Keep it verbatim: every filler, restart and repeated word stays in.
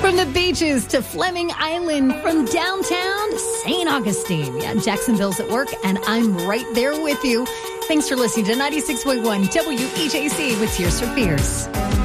From the beaches to Fleming Island, from downtown to Saint Augustine. Yeah, Jacksonville's at work, and I'm right there with you. Thanks for listening to ninety-six point one W E J C with Tears for Fears.